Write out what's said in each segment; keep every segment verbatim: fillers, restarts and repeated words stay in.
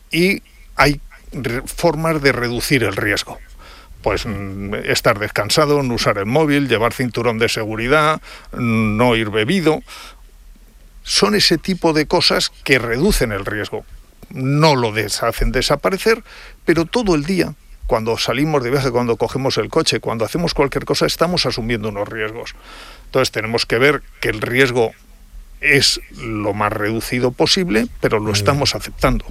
y hay re- formas de reducir el riesgo. Pues estar descansado, no usar el móvil, llevar cinturón de seguridad, no ir bebido. Son ese tipo de cosas que reducen el riesgo. No lo hacen desaparecer, pero todo el día, cuando salimos de viaje, cuando cogemos el coche, cuando hacemos cualquier cosa, estamos asumiendo unos riesgos. Entonces tenemos que ver que el riesgo es lo más reducido posible, pero lo estamos aceptando.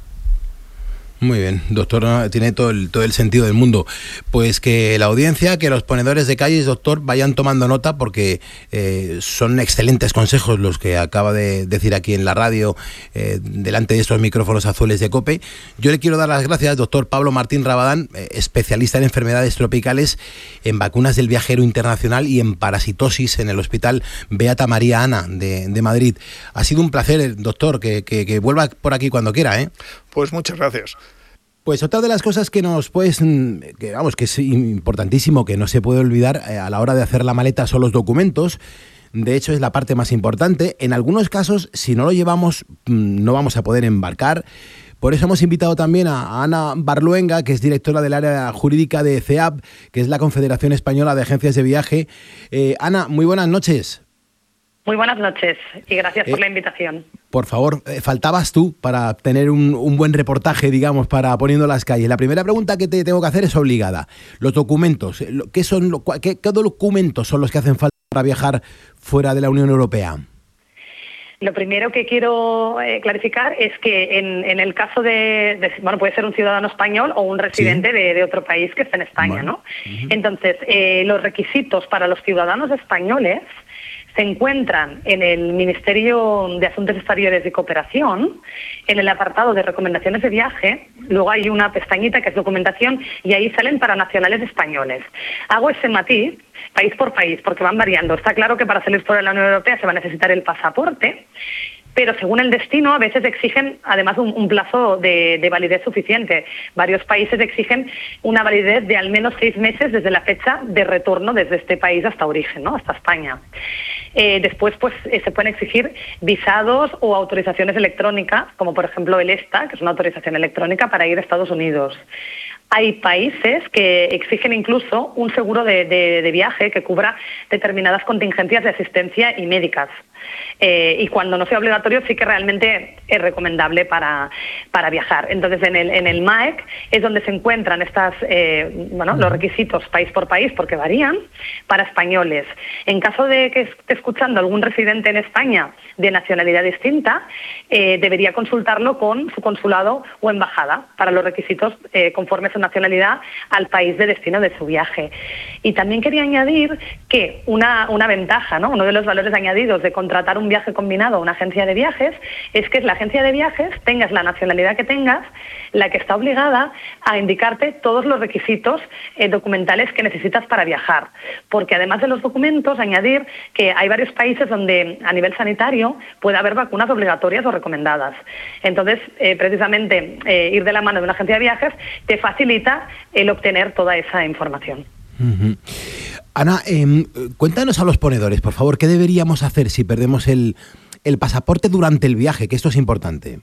Muy bien, doctor, tiene todo el, todo el sentido del mundo. Pues que la audiencia, que los ponedores de calles, doctor, vayan tomando nota, porque eh, son excelentes consejos los que acaba de decir aquí en la radio, eh, delante de estos micrófonos azules de COPE. Yo le quiero dar las gracias, doctor Pablo Martín Rabadán, eh, especialista en enfermedades tropicales, en vacunas del viajero internacional y en parasitosis en el Hospital Beata María Ana de, de Madrid. Ha sido un placer, doctor, que, que, que vuelva por aquí cuando quiera, ¿eh? Pues muchas gracias. Pues otra de las cosas que nos pues que vamos que es importantísimo, que no se puede olvidar eh, a la hora de hacer la maleta, son los documentos. De hecho, es la parte más importante. En algunos casos, si no lo llevamos, no vamos a poder embarcar. Por eso hemos invitado también a Ana Barluenga, que es directora del área jurídica de C E A P, que es la Confederación Española de Agencias de Viaje. Eh, Ana, muy buenas noches. Muy buenas noches y gracias eh, por la invitación. Por favor, eh, faltabas tú para tener un, un buen reportaje, digamos, para Poniendo las Calles. La primera pregunta que te tengo que hacer es obligada. Los documentos, ¿qué son, qué, qué documentos son los que hacen falta para viajar fuera de la Unión Europea? Lo primero que quiero eh, clarificar es que en, en el caso de, de, bueno, puede ser un ciudadano español o un residente sí. de, de otro país que esté en España, bueno. ¿no? Uh-huh. Entonces, eh, los requisitos para los ciudadanos españoles se encuentran en el Ministerio de Asuntos Exteriores y Cooperación, en el apartado de recomendaciones de viaje. Luego hay una pestañita que es documentación y ahí salen para nacionales españoles. Hago ese matiz país por país porque van variando. Está claro que para salir fuera de la Unión Europea se va a necesitar el pasaporte, pero según el destino a veces exigen además un, un plazo de, de validez suficiente. Varios países exigen una validez de al menos seis meses desde la fecha de retorno desde este país hasta origen, ¿no? Hasta España. Eh, después pues eh, se pueden exigir visados o autorizaciones electrónicas, como por ejemplo el ESTA, que es una autorización electrónica para ir a Estados Unidos. Hay países que exigen incluso un seguro de, de, de viaje que cubra determinadas contingencias de asistencia y médicas. Eh, y cuando no sea obligatorio sí que realmente es recomendable para, para viajar. Entonces en el, en el M A E C es donde se encuentran estas, eh, bueno, los requisitos país por país, porque varían, para españoles. En caso de que esté escuchando algún residente en España de nacionalidad distinta, eh, debería consultarlo con su consulado o embajada para los requisitos eh, conforme a su nacionalidad al país de destino de su viaje. Y también quería añadir que una, una ventaja, ¿no? Uno de los valores añadidos de contratar un viaje combinado a una agencia de viajes es que es la agencia de viajes, tengas la nacionalidad que tengas, la que está obligada a indicarte todos los requisitos eh, documentales que necesitas para viajar. Porque además de los documentos, añadir que hay varios países donde a nivel sanitario puede haber vacunas obligatorias o recomendadas. Entonces, eh, precisamente, eh, ir de la mano de una agencia de viajes te facilita el obtener toda esa información. Uh-huh. Ana, eh, cuéntanos a los ponedores, por favor, ¿qué deberíamos hacer si perdemos el, el pasaporte durante el viaje? Que esto es importante.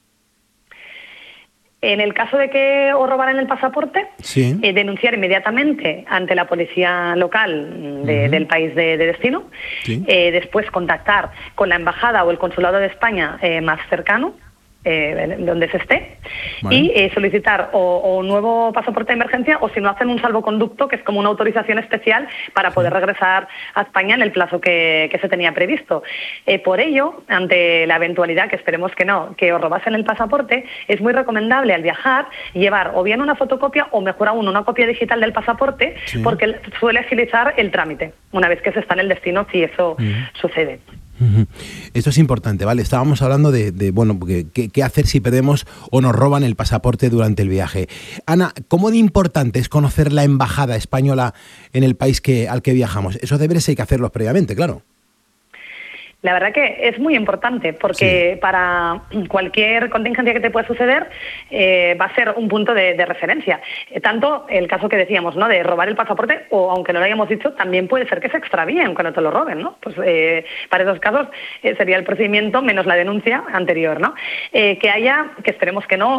En el caso de que os robaran el pasaporte, sí. eh, denunciar inmediatamente ante la policía local de, uh-huh. del país de, de destino, sí. eh, después contactar con la embajada o el consulado de España eh, más cercano, Eh, donde se esté, vale. y eh, solicitar o, o un nuevo pasaporte de emergencia, o si no hacen un salvoconducto, que es como una autorización especial para poder regresar a España en el plazo que, que se tenía previsto. Eh, por ello, ante la eventualidad, que esperemos que no, que os robasen el pasaporte, es muy recomendable al viajar llevar o bien una fotocopia o mejor aún una copia digital del pasaporte, sí. porque suele agilizar el trámite una vez que se está en el destino, si eso uh-huh. sucede. Uh-huh. Esto es importante, ¿vale? Estábamos hablando de, de bueno, ¿qué, qué hacer si perdemos o nos roban el pasaporte durante el viaje. Ana, ¿cómo de importante es conocer la embajada española en el país que, al que viajamos? Esos deberes hay que hacerlos previamente, claro. La verdad que es muy importante porque sí. para cualquier contingencia que te pueda suceder eh, va a ser un punto de, de referencia. Eh, tanto el caso que decíamos, ¿no?, de robar el pasaporte, o aunque no lo hayamos dicho, también puede ser que se extravíen cuando te lo roben, ¿no? Pues eh, para esos casos eh, sería el procedimiento menos la denuncia anterior, ¿no? Eh, que haya, que esperemos que no,